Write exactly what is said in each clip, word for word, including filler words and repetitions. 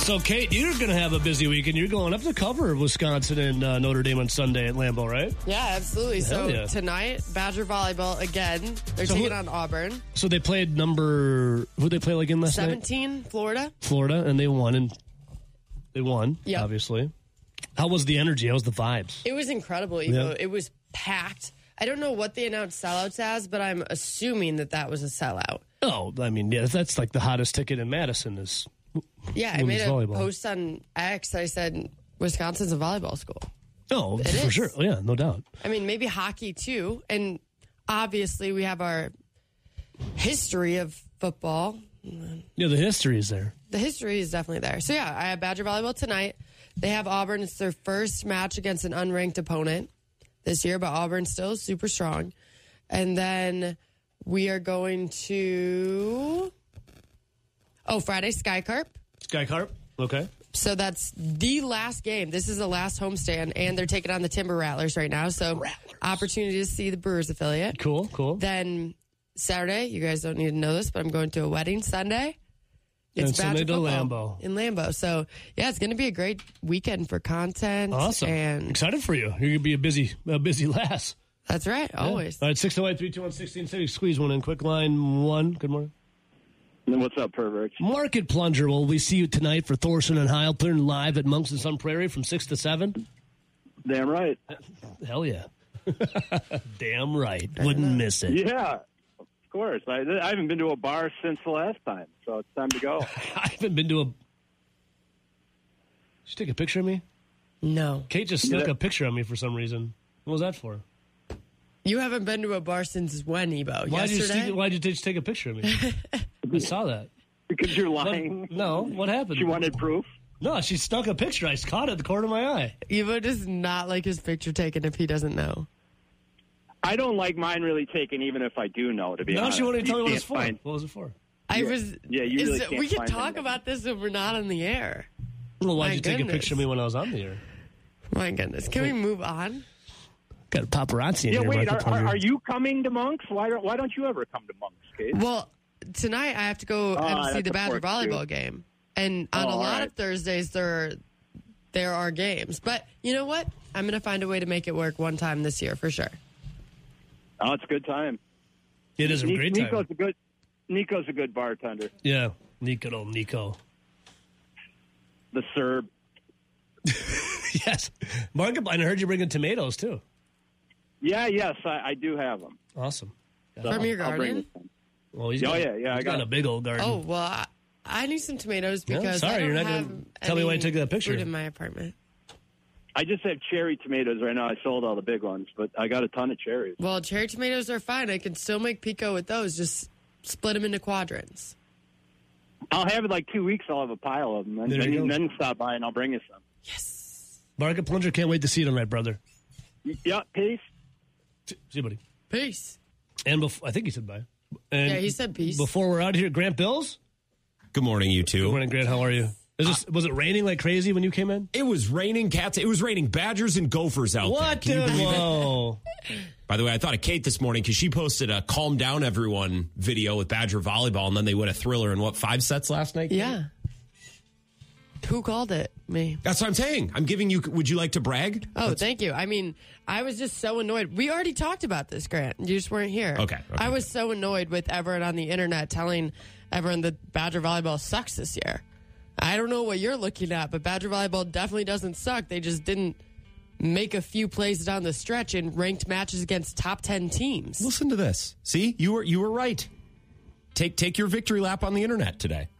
So, Kate, you're going to have a busy weekend. You're going up to cover Wisconsin and uh, Notre Dame on Sunday at Lambeau, right? Yeah, absolutely. Hell so yeah. Tonight, Badger volleyball again. They're So taking who- on Auburn. So they played number, who they play again last night? seventeen, Florida. Florida, and they won, and they won, Yep. obviously. How was the energy? How was the vibes? It was incredible, Evo. Yeah. It was packed. I don't know what they announced sellouts as, but I'm assuming that that was a sellout. Oh, I mean, yeah, that's like the hottest ticket in Madison is Yeah, I made women's a volleyball. post on X. I said, Wisconsin's a volleyball school. Oh, It for is. sure. Oh, yeah, no doubt. I mean, maybe hockey too. And obviously, we have our history of football. Yeah, the history is there. The history is definitely there. So, yeah, I have Badger volleyball tonight. They have Auburn. It's their first match against an unranked opponent this year, but Auburn's still super strong. And then we are going to, oh, Friday, Sky Carp. Sky Carp, okay. So that's the last game. This is the last homestand, and they're taking on the Timber Rattlers right now. So Rattlers. opportunity to see the Brewers affiliate. Cool, cool. Then Saturday, you guys don't need to know this, but I'm going to a wedding Sunday. And Sunday Badger to football Lambeau. In Lambeau. So, yeah, it's going to be a great weekend for content. Awesome. And Excited for you. You're going to be a busy a busy lass. that's right, always. All right, six oh eight, three two one, one six six zero. Squeeze one in. Quick line one. Good morning. What's up, pervert? Market Plunger. Will we see you tonight for Thorson and Heilpern live at Monks and Sun Prairie from six to seven? Damn right. Hell yeah. Damn right. Wouldn't miss it. Yeah, of course. I, I haven't been to a bar since the last time, so it's time to go. I haven't been to a... Did you take a picture of me? No. Kate just snuck Yeah. a picture of me for some reason. What was that for? You haven't been to a bar since when, Ebo? Why'd you, Yesterday? just, why'd you just take a picture of me? I saw that. Because you're What- lying. no, what happened? She wanted proof. No, she stuck a picture. I caught it at the corner of my eye. Evo does not like his picture taken if he doesn't know. I don't like mine really taken, even if I do know, to be No, honest. she wanted to tell me what it was can't for. find- What was it for? I Yeah. was. Yeah, you is really it- can't we can find talk anything. about this when we're not on the air. Well, why'd My you take a goodness. picture of me when I was on the air? My goodness. Can we move on? Got a paparazzi in Yeah, here. wait, Market are, are, Plunger. are you coming to Monks? Why don't, why don't you ever come to Monks, Kate? Well, tonight I have to go Ah, and see that's the a Badger fourth, too. volleyball game. And on Oh, a all lot right. of Thursdays, there, there are games. But you know what? I'm going to find a way to make it work one time this year for sure. Oh, it's a good time. It is a Ni- great time. Nico's a good, Nico's a good bartender. Yeah, Nico, old Nico. The Serb. Yes. Market, I heard you bringing tomatoes, too. Yeah, yes, I, I do have them. Awesome. So From your I'll bring garden? this one. Well, he's Oh, got, yeah, yeah, I he's got got a it. big old garden. Oh, well, I, I need some tomatoes Yeah, because sorry, I don't you're not have gonna tell me why you any took that picture. fruit in my apartment. I just have cherry tomatoes right now. I sold all the big ones, but I got a ton of cherries. Well, cherry tomatoes are fine. I can still make pico with those. Just split them into quadrants. I'll have it like two weeks. I'll have a pile of them, and There you then, go. then stop by and I'll bring you some. Yes. Market Plunger, can't wait to see you tonight, brother. Yeah, peace. See you, buddy. Peace. And bef- I think he said bye. And Yeah, he said peace. Before we're out of here, Grant Bills? Good morning, you two. Good morning, Grant. How are you? Is this, was it raining like crazy when you came in? It was raining cats. It was raining badgers and gophers out there. What? Can you the- believe it? Whoa. By the way, I thought of Kate this morning because she posted a "Calm Down Everyone" video with Badger volleyball, and then they win a thriller in what five sets last night? Yeah. Who called it? Me. That's what I'm saying. I'm giving you. Would you like to brag? Oh, thank you. I mean, I was just so annoyed. We already talked about this, Grant. You just weren't here. Okay, okay, I was so annoyed with everyone on the internet telling everyone that Badger volleyball sucks this year. I don't know what you're looking at, but Badger volleyball definitely doesn't suck. They just didn't make a few plays down the stretch in ranked matches against top ten teams. Listen to this. See, you were you were right. Take take your victory lap on the internet today.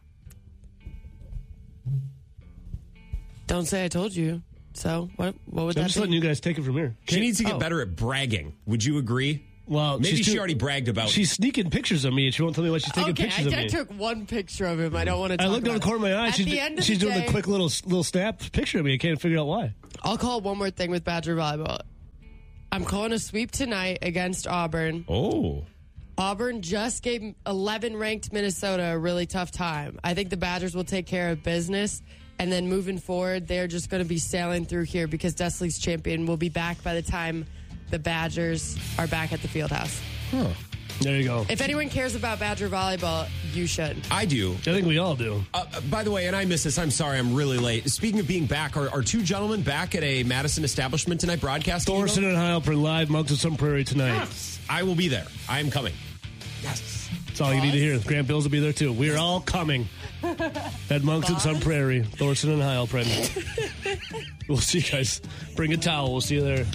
Don't say I told you. So what? What would I'm that just be? letting you guys take it from here. She needs to get oh. better at bragging. Would you agree? Well, Maybe she's she too- already bragged about. She's sneaking pictures of me, and she won't tell me why she's taking okay, pictures of I, I me. took one picture of him. I don't want to. I talk looked down the about corner of my eye. At She's, the end of she's the doing day, the quick little little snap picture of me. I can't figure out why. I'll call one more thing with Badger volleyball. I'm calling a sweep tonight against Auburn. oh, Auburn just gave eleven ranked Minnesota a really tough time. I think the Badgers will take care of business. And then moving forward, they're just going to be sailing through here because Desley's champion will be back by the time the Badgers are back at the field house. huh. There you go. If anyone cares about Badger volleyball, you should. I do. I think we all do. Uh, by the way, and I missed this. I'm sorry. I'm really late. Speaking of being back, are, are two gentlemen back at a Madison establishment tonight broadcasting? Thorson and Heilprin live, Monks of Sun Prairie tonight. Yes. I will be there. I am coming. Yes. That's all you need to hear. Grant Bills will be there, too. We're all coming. At Monks of Sun Prairie, Thorson and Heilprin. We'll see you guys. Bring a towel. We'll see you there.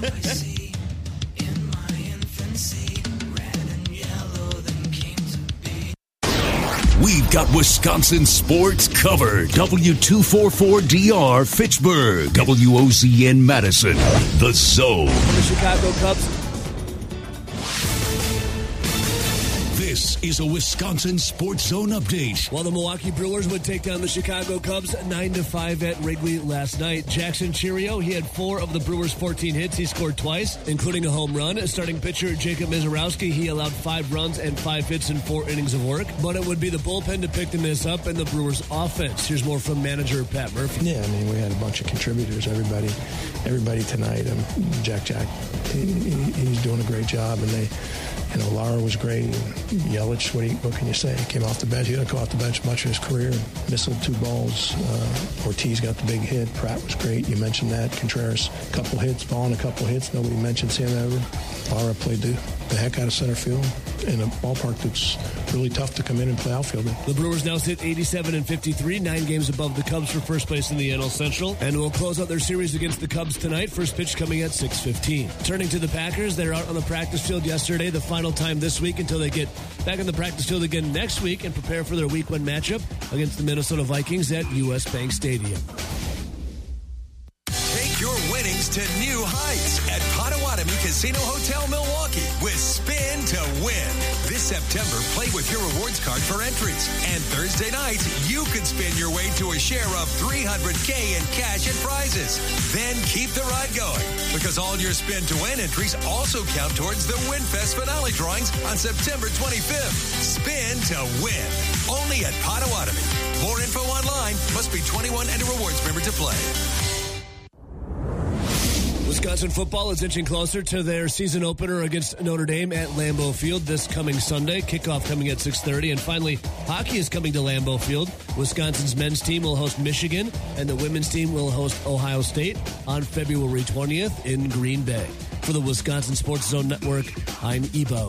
We've got Wisconsin sports covered. W two forty-four D R Fitchburg. W O Z N Madison. The Zone. The Chicago Cubs. This is a Wisconsin Sports Zone update. While the Milwaukee Brewers would take down the Chicago Cubs nine to five at Wrigley last night, Jackson Chourio, he had four of the Brewers' fourteen hits. He scored twice, including a home run. Starting pitcher Jacob Mizorowski, he allowed five runs and five hits in four innings of work. But it would be the bullpen to pick the miss up in the Brewers' offense. Here's more from manager Pat Murphy. Yeah, I mean, we had a bunch of contributors. Everybody, everybody tonight. Um, Jack Jack, he, he, he's doing a great job, and they. You know, Lara was great. Yelich, what, you, what can you say? He came off the bench. He didn't go off the bench much in his career. Missiled two balls. Uh, Ortiz got the big hit. Pratt was great. You mentioned that. Contreras, a couple hits. Ball and a couple hits. Nobody mentioned Sam ever. Lara played the, the heck out of center field in a ballpark that's really tough to come in and play outfield in. The Brewers now sit eighty-seven and fifty-three, nine games above the Cubs for first place in the N L Central, and will close out their series against the Cubs tonight. First pitch coming at six fifteen. Turning to the Packers, they're out on the practice field yesterday, the final time this week until they get back on the practice field again next week and prepare for their week one matchup against the Minnesota Vikings at U S Bank Stadium. Take your winnings to new heights at Potawatomi Casino Hotel Milwaukee with Spin to Win. This September, play with your rewards card for entries. And Thursday night, you could spin your way to a share of three hundred K in cash and prizes. Then keep the ride going, because all your Spin to Win entries also count towards the WinFest finale drawings on September twenty-fifth. Spin to Win. Only at Potawatomi. More info online. Must be twenty-one and a rewards member to play. Wisconsin football is inching closer to their season opener against Notre Dame at Lambeau Field this coming Sunday. Kickoff coming at six thirty. And finally, hockey is coming to Lambeau Field. Wisconsin's men's team will host Michigan, and the women's team will host Ohio State on February twentieth in Green Bay. For the Wisconsin Sports Zone Network, I'm Ebo.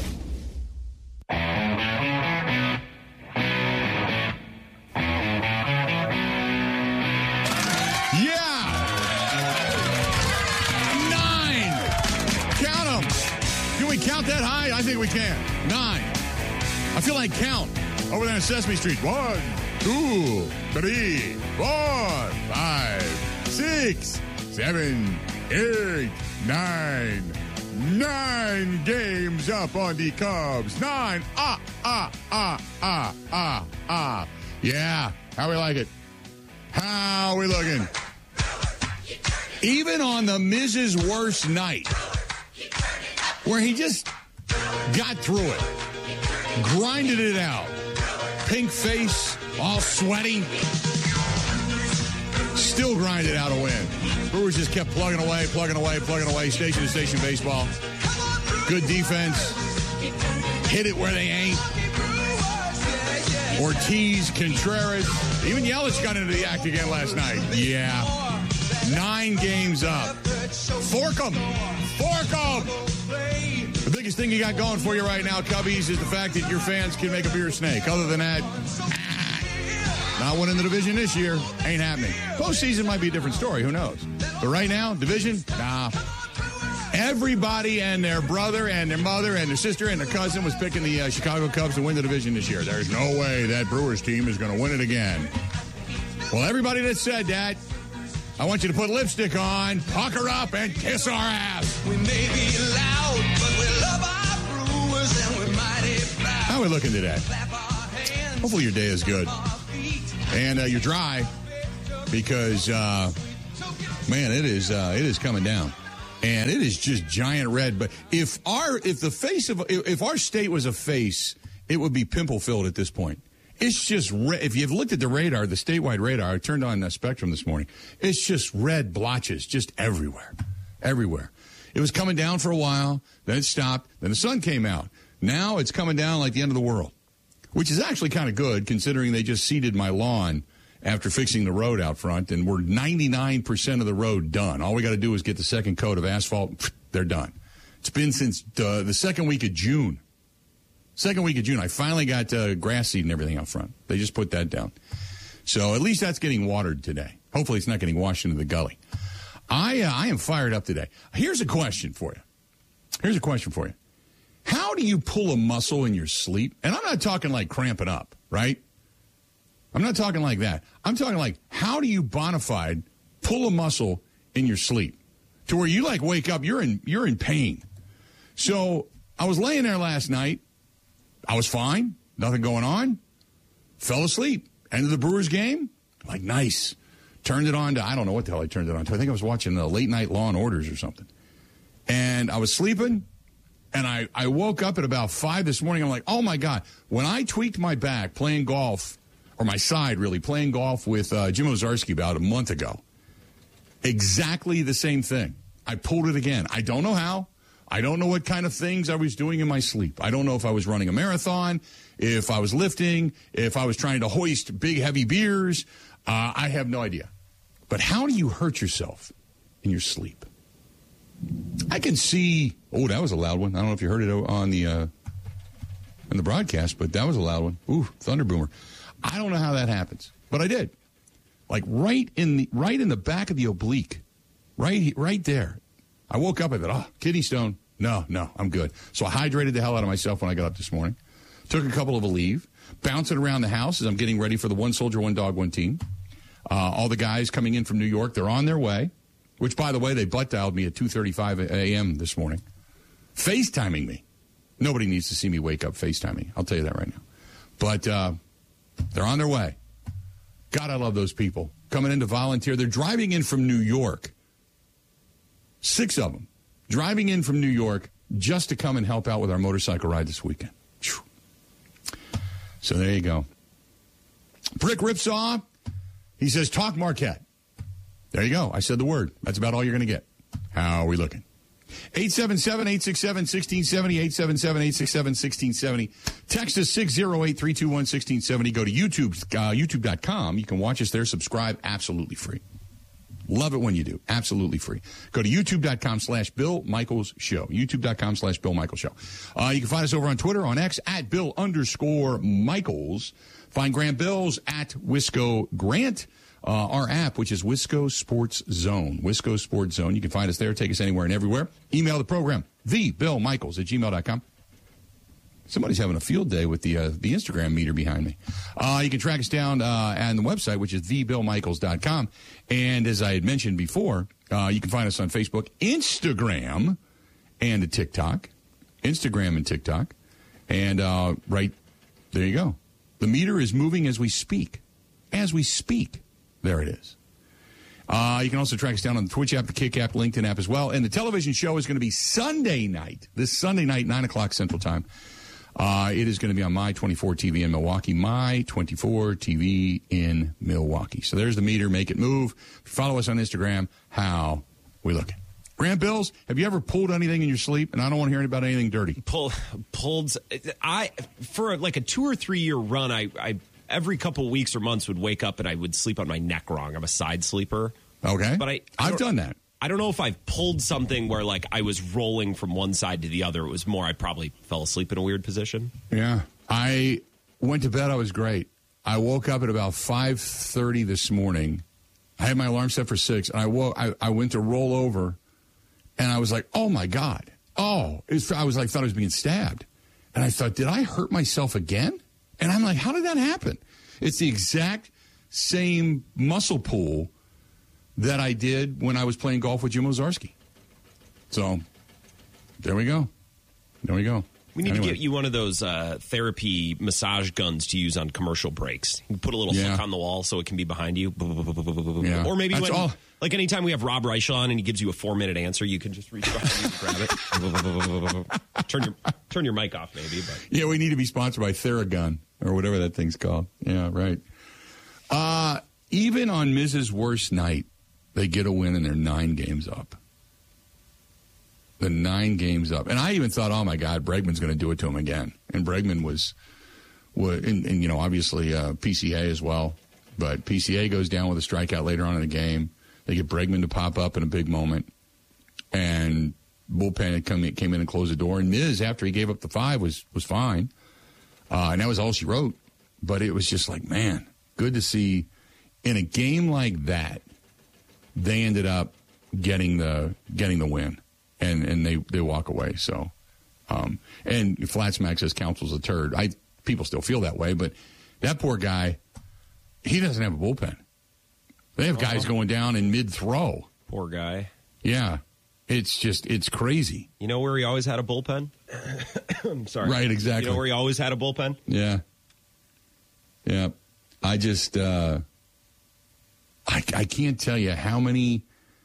Count that high? I think we can. Nine. I feel like count over there on Sesame Street. One, two, three, four, five, six, seven, eight, nine. Nine games up on the Cubs. Nine. Ah, ah, ah, ah, ah, ah. Yeah. How we like it? How we looking? Even on the Miz's worst night, where he just got through it, grinded it out, pink face, all sweaty, still grinded out a win. Brewers just kept plugging away, plugging away, plugging away, station to station baseball. Good defense, hit it where they ain't. Ortiz, Contreras, even Yelich got into the act again last night. Yeah, nine games up. Fork 'em, fork 'em. The biggest thing you got going for you right now, Cubbies, is the fact that your fans can make a beer snake. Other than that, not winning the division this year ain't happening. Postseason might be a different story. Who knows? But right now, division, nah. Everybody and their brother and their mother and their sister and their cousin was picking the uh, Chicago Cubs to win the division this year. There's no way that Brewers team is going to win it again. Well, everybody that said that, I want you to put lipstick on, pucker up, and kiss our ass. We may be loud, but we love our Brewers, and we're mighty proud. How are we looking today? Hopefully your day is good. And uh, you're dry because, uh, man, it is uh, it is coming down. And it is just giant red. But if our if the face of if our state was a face, it would be pimple filled at this point. It's just red. If you've looked at the radar, the statewide radar, I turned on the Spectrum this morning. It's just red blotches just everywhere, everywhere. It was coming down for a while, then it stopped, then the sun came out. Now it's coming down like the end of the world, which is actually kind of good considering they just seeded my lawn after fixing the road out front, and we're ninety-nine percent of the road done. All we got to do is get the second coat of asphalt. They're done. It's been since uh, the second week of June. Second week of June, I finally got uh, grass seed and everything out front. They just put that down. So at least that's getting watered today. Hopefully it's not getting washed into the gully. I uh, I am fired up today. Here's a question for you. Here's a question for you. How do you pull a muscle in your sleep? And I'm not talking like cramping up, right? I'm not talking like that. I'm talking like, how do you bona fide pull a muscle in your sleep to where you like wake up, you're in you're in pain. So I was laying there last night. I was fine. Nothing going on. Fell asleep. End of the Brewers game. Like, nice. Turned it on to, I don't know what the hell I turned it on to. I think I was watching the late night Law and Orders or something. And I was sleeping. And I, I woke up at about five this morning. I'm like, oh, my God. When I tweaked my back playing golf, or my side, really, playing golf with uh, Jim Ozarski about a month ago, exactly the same thing. I pulled it again. I don't know how. I don't know what kind of things I was doing in my sleep. I don't know if I was running a marathon, if I was lifting, if I was trying to hoist big, heavy beers. Uh, I have no idea. But how do you hurt yourself in your sleep? I can see. Oh, that was a loud one. I don't know if you heard it on the uh, on the broadcast, but that was a loud one. Ooh, thunder boomer. I don't know how that happens, but I did. Like right in the right in the back of the oblique, right right there. I woke up and thought, oh, kidney stone. No, no, I'm good. So I hydrated the hell out of myself when I got up this morning. Took a couple of Aleve, bouncing around the house as I'm getting ready for the one soldier, one dog, one team. Uh, all the guys coming in from New York, they're on their way. Which, by the way, they butt dialed me at two thirty-five a.m. this morning. FaceTiming me. Nobody needs to see me wake up FaceTiming. I'll tell you that right now. But uh, they're on their way. God, I love those people. Coming in to volunteer. They're driving in from New York. Six of them. Driving in from New York just to come and help out with our motorcycle ride this weekend. Whew. So there you go. Brick Ripsaw. He says, talk Marquette. There you go. I said the word. That's about all you're going to get. How are we looking? eight seven seven, eight six seven, one six seven zero, eight seven seven, eight six seven, one six seven zero. Text us six oh eight, three two one, one six seven zero. Go to YouTube, uh, YouTube dot com. You can watch us there. Subscribe. Absolutely free. Love it when you do. Absolutely free. Go to youtube dot com slash Bill Michaels Show. youtube dot com slash Bill Michaels Show. Uh, you can find us over on Twitter, on X, at Bill underscore Michaels. Find Grant Bills at Wisco Grant. Uh, our app, which is Wisco Sports Zone. Wisco Sports Zone. You can find us there. Take us anywhere and everywhere. Email the program, the Bill Michaels at gmail dot com. Somebody's having a field day with the uh, the Instagram meter behind me. Uh, you can track us down uh, on the website, which is the bill michaels dot com. And as I had mentioned before, uh, you can find us on Facebook, Instagram, and a TikTok. Instagram and TikTok. And uh, right there you go. The meter is moving as we speak. As we speak. There it is. Uh, you can also track us down on the Twitch app, the Kick app, LinkedIn app as well. And the television show is going to be Sunday night, this Sunday night, nine o'clock Central Time. Uh, it is going to be on My twenty-four T V in Milwaukee. My twenty-four T V in Milwaukee. So there's the meter. Make it move. Follow us on Instagram. How we looking? Grant Bills, have you ever pulled anything in your sleep? And I don't want to hear about anything dirty. Pull, pulled. I for like a two or three year run, I, I every couple of weeks or months would wake up and I would sleep on my neck wrong. I'm a side sleeper. Okay, but I, I I've done that. I don't know if I've pulled something where, like, I was rolling from one side to the other. It was more I probably fell asleep in a weird position. Yeah. I went to bed. I was great. I woke up at about five thirty this morning. I had my alarm set for six. And I woke. I, I went to roll over, and I was like, oh, my God. Oh. It was, I was like, thought I was being stabbed. And I thought, did I hurt myself again? And I'm like, how did that happen? It's the exact same muscle pull that I did when I was playing golf with Jim Ozarski. So, there we go. There we go. We need anyway. to get you one of those uh, therapy massage guns to use on commercial breaks. You put a little yeah. hook on the wall so it can be behind you. Yeah. Or maybe when, all. like anytime we have Rob Reich on and he gives you a four-minute answer, you can just reach behind you and grab it. turn your turn your mic off, maybe. But. Yeah, we need to be sponsored by Theragun or whatever that thing's called. Yeah, right. Uh, even on Missus Worst Night, they get a win and they're nine games up. The nine games up. And I even thought, oh, my God, Bregman's going to do it to him again. And Bregman was, was and, and you know, obviously uh, P C A as well. But P C A goes down with a strikeout later on in the game. They get Bregman to pop up in a big moment. And bullpen had come, came in and closed the door. And Miz, after he gave up the five, was, was fine. Uh, and that was all she wrote. But it was just like, man, good to see in a game like that, they ended up getting the getting the win. And and they, they walk away. So, um, and Flatsmack says Council's a turd. I people still feel that way, but that poor guy, he doesn't have a bullpen. They have guys going down in mid throw. Poor guy. Yeah, it's just it's crazy. You know where he always had a bullpen? I'm sorry. Right, exactly. You know where he always had a bullpen? Yeah, yeah. I just uh, I I can't tell you how many.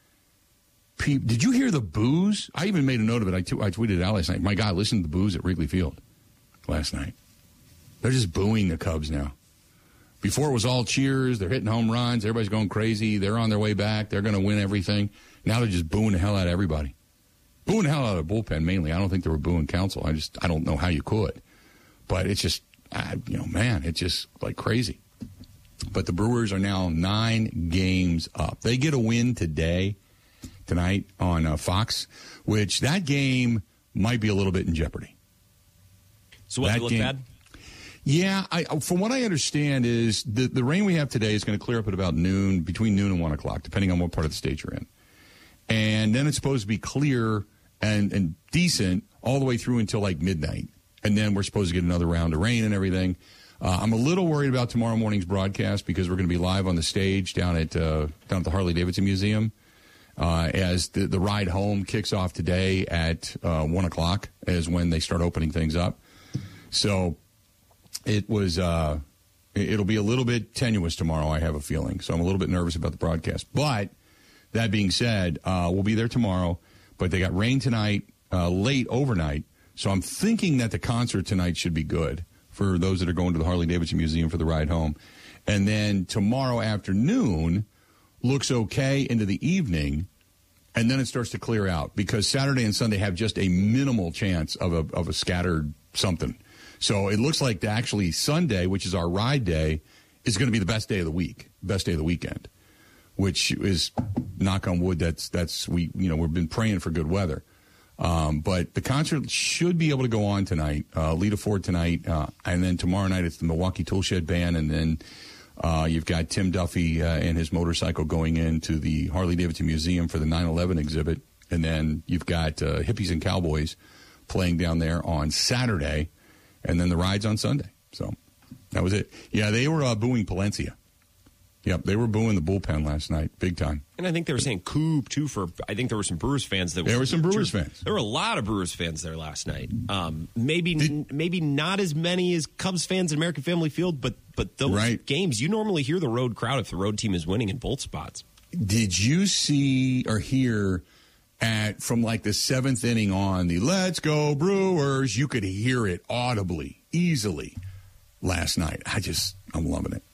People, did you hear the boos? I even made a note of it. I, t- I tweeted it out last night. My God, listen to the boos at Wrigley Field last night. They're just booing the Cubs now. Before it was all cheers. They're hitting home runs. Everybody's going crazy. They're on their way back. They're going to win everything. Now they're just booing the hell out of everybody. Booing the hell out of the bullpen mainly. I don't think they were booing Council. I just I don't know how you could. But it's just, I, you know, man, it's just like crazy. But the Brewers are now nine games up. They get a win today. Tonight on uh, Fox, which that game might be a little bit in jeopardy. So what, that it look game, bad? Yeah, I, from what I understand is the, the rain we have today is going to clear up at about noon, between noon and one o'clock, depending on what part of the state you're in. And then it's supposed to be clear and, and decent all the way through until like midnight. And then we're supposed to get another round of rain and everything. Uh, I'm a little worried about tomorrow morning's broadcast because we're going to be live on the stage down at uh, down at the Harley-Davidson Museum. Uh, as the, the ride home kicks off today at uh, one o'clock is when they start opening things up. So it was, uh, it'll be a little bit tenuous tomorrow, I have a feeling. So I'm a little bit nervous about the broadcast. But that being said, uh, we'll be there tomorrow. But they got rain tonight, uh, late overnight. So I'm thinking that the concert tonight should be good for those that are going to the Harley-Davidson Museum for the ride home. And then tomorrow afternoon looks okay into the evening, and then it starts to clear out because Saturday and Sunday have just a minimal chance of a of a scattered something. So it looks like the actually Sunday, which is our ride day, is going to be the best day of the week, best day of the weekend, which is, knock on wood, that's that's we you know we've been praying for good weather. Um, but the concert should be able to go on tonight. Uh, Lita Ford tonight, uh, and then tomorrow night it's the Milwaukee Toolshed Band, and then. Uh, you've got Tim Duffy uh, and his motorcycle going into the Harley-Davidson Museum for the nine eleven exhibit. And then you've got uh, Hippies and Cowboys playing down there on Saturday. And then the rides on Sunday. So that was it. Yeah, they were uh, booing Palencia. Yep, they were booing the bullpen last night, big time. And I think they were saying Coop, too, for, I think there were some Brewers fans. That There were some Brewers there, fans. There were a lot of Brewers fans there last night. Um, maybe Did, maybe not as many as Cubs fans at American Family Field, but, but those right. games, you normally hear the road crowd if the road team is winning in both spots. Did you see or hear at from like the seventh inning on the Let's Go Brewers? You could hear it audibly, easily last night. I just, I'm loving it.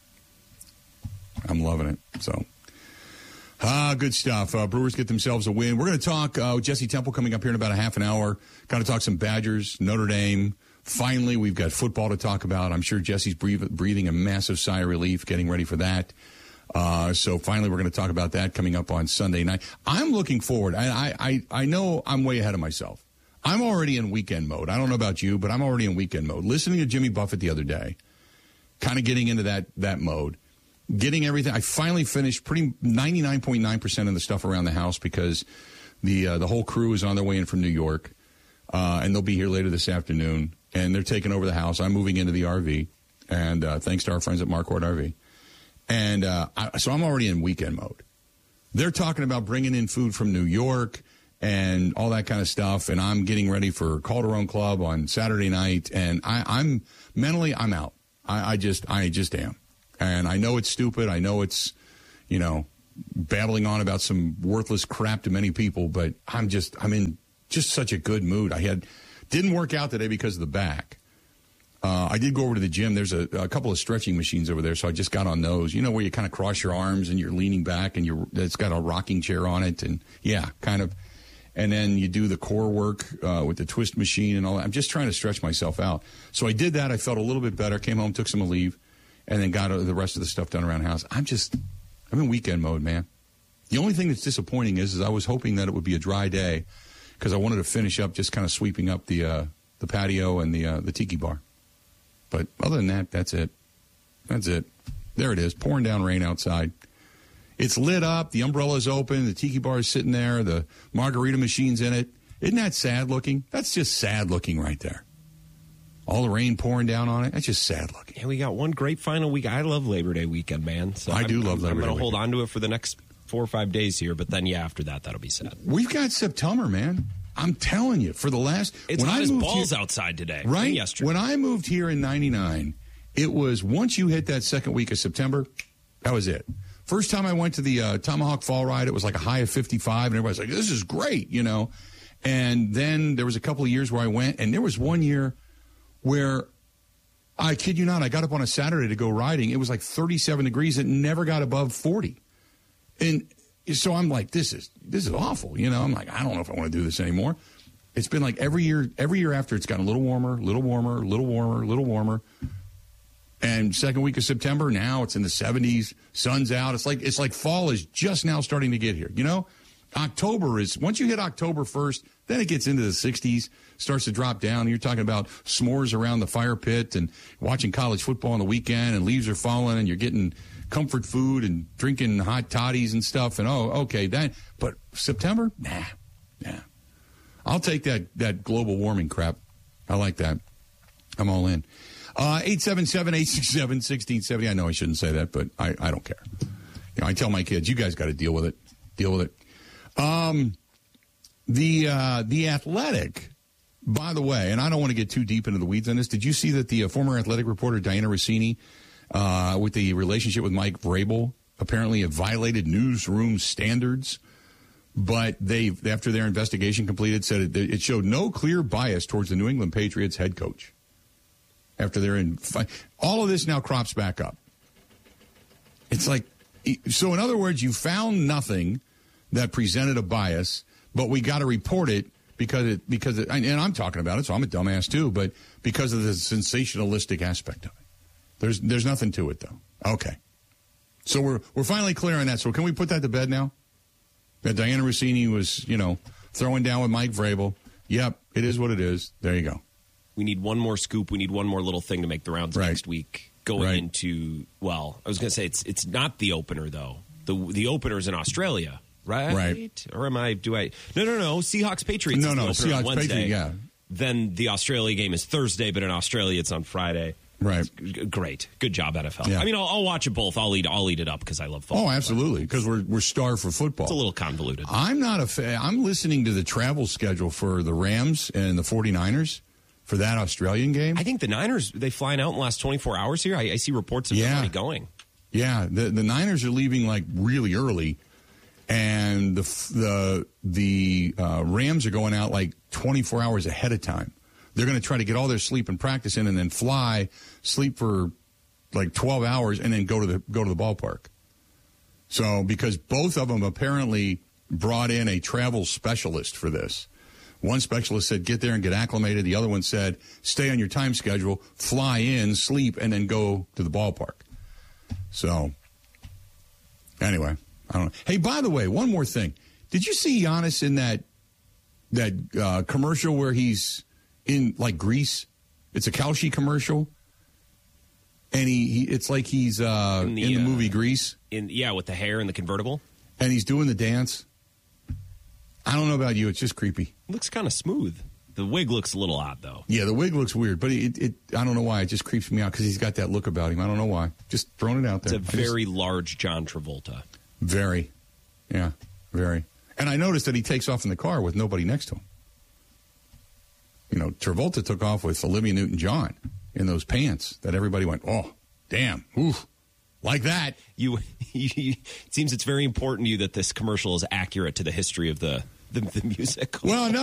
I'm loving it. So, ah, good stuff. Uh, Brewers get themselves a win. We're going to talk uh, with Jesse Temple coming up here in about a half an hour. Kind of talk some Badgers, Notre Dame. Finally, we've got football to talk about. I'm sure Jesse's breath- breathing a massive sigh of relief, getting ready for that. Uh, so finally, we're going to talk about that coming up on Sunday night. I'm looking forward. I, I, I know I'm way ahead of myself. I'm already in weekend mode. I don't know about you, but I'm already in weekend mode. Listening to Jimmy Buffett the other day, kind of getting into that that mode. Getting everything. I finally finished pretty ninety-nine point nine percent of the stuff around the house because the uh, the whole crew is on their way in from New York, uh, and they'll be here later this afternoon. And they're taking over the house. I'm moving into the R V, and uh, thanks to our friends at Marquardt R V. And uh, I, so I'm already in weekend mode. They're talking about bringing in food from New York and all that kind of stuff. And I'm getting ready for Calderon Club on Saturday night. And I, I'm mentally, I'm out. I, I just, I just am. And I know it's stupid. I know it's, you know, babbling on about some worthless crap to many people, but I'm just, I'm in just such a good mood. I had, didn't work out today because of the back. Uh, I did go over to the gym. There's a, a couple of stretching machines over there, so I just got on those. You know, where you kind of cross your arms and you're leaning back and you're, it's got a rocking chair on it. And yeah, kind of. and then you do the core work uh, with the twist machine and all that. I'm just trying to stretch myself out. So I did that. I felt a little bit better. Came home, took some leave, and then got the rest of the stuff done around the house. I'm just, I'm in weekend mode, man. The only thing that's disappointing is, is I was hoping that it would be a dry day because I wanted to finish up just kind of sweeping up the uh, the patio and the uh, the tiki bar. But other than that, that's it. That's it. There it is, pouring down rain outside. It's lit up. The umbrella's open. The tiki bar is sitting there. The margarita machine's in it. Isn't that sad looking? That's just sad looking right there. All the rain pouring down on it. That's just sad looking. Yeah, we got one great final week. I love Labor Day weekend, man. So I I'm, do love I'm, Labor I'm Day going to hold weekend. on to it for the next four or five days here. But then, yeah, after that, that'll be sad. We've got September, man. I'm telling you, for the last... It's when hot I as moved balls here, outside today. right? And yesterday. When I moved here in ninety-nine, it was once you hit that second week of September, that was it. First time I went to the uh, Tomahawk Fall Ride, it was like a high of fifty-five, and everybody's like, this is great, you know. And then there was a couple of years where I went, and there was one year where, I kid you not, I got up on a Saturday to go riding. It was like thirty-seven degrees. It never got above forty. And so I'm like, this is this is awful, you know. I'm like, I don't know if I want to do this anymore. It's been like every year, every year after, it's gotten a little warmer, little warmer, little warmer, little warmer. And second week of September, now it's in the seventies, sun's out. It's like it's like fall is just now starting to get here. You know, October is, once you hit October first, then it gets into the sixties, starts to drop down. You're talking about s'mores around the fire pit and watching college football on the weekend, and leaves are falling, and you're getting comfort food and drinking hot toddies and stuff. And oh, okay, that. But September, nah, nah. I'll take that that global warming crap. I like that. I'm all in. Uh, eight seven seven, eight six seven, one six seven zero. I know I shouldn't say that, but I, I don't care. You know, I tell my kids, you guys got to deal with it. Deal with it. Um, the uh, the Athletic, by the way, and I don't want to get too deep into the weeds on this. Did you see that the uh, former Athletic reporter Diana Rossini, uh, with the relationship with Mike Vrabel, apparently have violated newsroom standards? But they, after their investigation completed, said it, it showed no clear bias towards the New England Patriots head coach. After they're in, all of this now crops back up. It's like, so in other words, you found nothing that presented a bias, but we got to report it because it, because it, and I'm talking about it, so I'm a dumbass too, but because of the sensationalistic aspect of it. There's, there's nothing to it though. Okay. So we're, we're finally clear on that. So can we put that to bed now? That Diana Rossini was, you know, throwing down with Mike Vrabel. Yep, it is what it is. There you go. We need one more scoop. We need one more little thing to make the rounds right. next week. Going right. into, well, I was going to say it's it's not the opener though. The the opener is in Australia, right? Right. Or am I? Do I? No, no, no. Seahawks Patriots. No, is no. the opener on Seahawks Wednesday. Patriots. Yeah. Then the Australia game is Thursday, but in Australia it's on Friday. Right. It's great. Good job, N F L. Yeah. I mean, I'll, I'll watch it both. I'll eat. I'll eat it up because I love football. Oh, absolutely. Because we're we're starved for football. It's a little convoluted. I'm not a fan. I'm listening to the travel schedule for the Rams and the 49ers for that Australian game. I think the Niners, they flying out in the last twenty-four hours here. I, I see reports of them Yeah. already going. Yeah, the the Niners are leaving like really early, and the the the uh, Rams are going out like twenty-four hours ahead of time. They're going to try to get all their sleep and practice in, and then fly, sleep for like twelve hours, and then go to the go to the ballpark. So, because both of them apparently brought in a travel specialist for this. One specialist said, get there and get acclimated. The other one said, stay on your time schedule, fly in, sleep, and then go to the ballpark. So, anyway, I don't know. Hey, by the way, one more thing. Did you see Giannis in that that uh, commercial where he's in, like, Greece? It's a Kalshi commercial. And he, he it's like he's uh, in, the, in the movie uh, Grease. In Yeah, with the hair and the convertible. And he's doing the dance. I don't know about you. It's just creepy. It looks kind of smooth. The wig looks a little odd, though. Yeah, the wig looks weird, but it, it I don't know why. It just creeps me out because he's got that look about him. I don't know why. Just throwing it out there. It's a very just, large John Travolta. Very. Yeah, very. And I noticed that he takes off in the car with nobody next to him. You know, Travolta took off with Olivia Newton-John in those pants that everybody went, oh, damn, oof, like that. You, you, it seems it's very important to you that this commercial is accurate to the history of the, the, the music. Well, no.